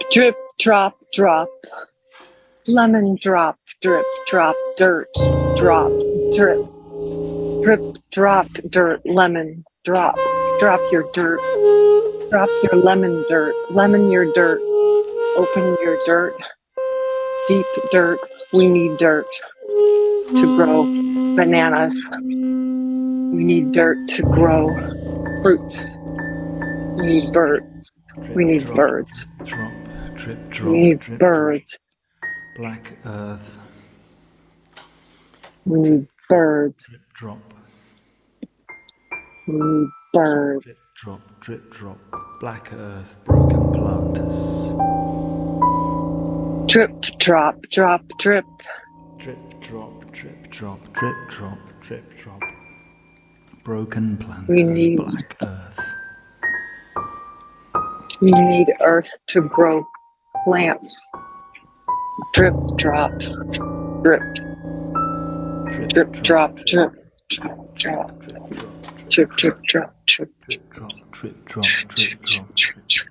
Drip, drop, drop. Lemon drop, drip, drop, dirt, drop, drip. Drip, drop, dirt, lemon, drop. Drop your dirt. Drop your lemon dirt. Lemon your dirt. Open your dirt. Deep dirt. We need dirt to grow bananas. We need dirt to grow fruits. We need birds. We need birds. Drop, drip, drop, We need drip, birds. Black earth. We need birds. Drip, drop. We need birds. Drip, drop, drip, drop. Black earth, broken planters. Drip, drop, drop, drip. Drip, drop, drip, drop, drip, drop, drip, drop. Broken planters, We need black earth. We need earth to grow plants. Drip, drop, drip, drip, drop, drip, drop, drop, drip, drip, drop, drip, Drip, drop, drip, drop, drip, drop.